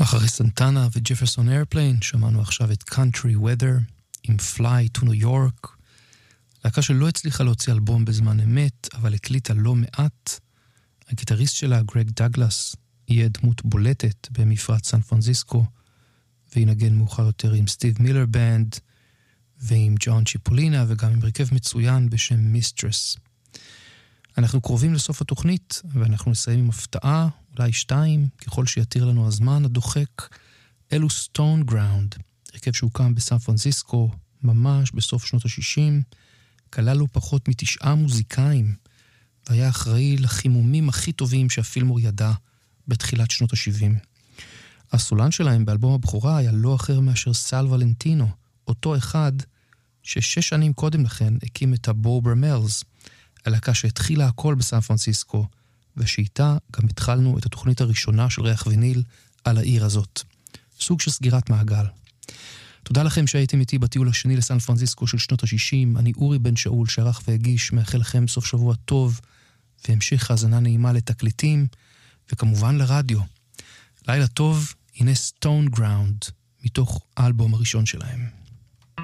אחרי סנטנה וג'פרסון איירפליין שמענו עכשיו את Country Weather עם Fly to New York, להקה שלא הצליחה להוציא אלבום בזמן אמת, אבל הקליטה לא מעט. הגיטריסט שלה, גרג דאגלס, יהיה דמות בולטת במפרץ סן פרנסיסקו, וינגן מאוחר יותר עם סטיב מילר בנד, ועם ג'ון צ'יפולינה, וגם עם הרכב מצוין בשם מיסטרס. אנחנו קרובים לסוף התוכנית, ואנחנו נסיים עם הפתעה, אולי 2, ככל שיתיר לנו הזמן הדוחק. אלו סטון גראונד, הרכב שהוקם בסן פרנסיסקו, ממש בסוף שנות ה-60, כלל לו פחות מ9 מוזיקאים, והיה אחראי לחימומים הכי טובים שהפילמור ידע בתחילת שנות ה-70. הסולן שלהם באלבום הבכורה היה לא אחר מאשר סל ולנטינו, אותו אחד ש6 שנים קודם לכן הקים את הבובר מלס, הלהקה שהתחילה הכל בסן פרנסיסקו, ושאיתה גם התחלנו את התוכנית הראשונה של ריח ויניל על העיר הזאת. סוג של סגירת מעגל. תודה לכם שהייתם איתי בטיול השני לסן פרנסיסקו של שנות ה-60. אני אורי בן שאול שערך והגיש, מאחל לכם סוף שבוע טוב, והמשך האזנה נעימה לתקליטים, וכמובן לרדיו. לילה טוב, הנה סטון גראונד, מתוך האלבום הראשון שלהם.